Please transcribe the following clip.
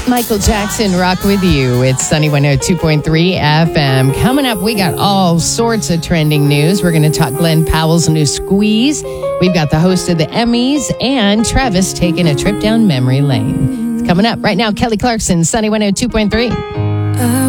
Michael Jackson, Rock With You. It's Sunny 102.3 FM. Coming up, we got all sorts of trending news. We're going to talk Glenn Powell's new Squeeze. We've got the host of the Emmys and Travis taking a trip down memory lane. It's coming up right now. Kelly Clarkson, Sunny 102.3.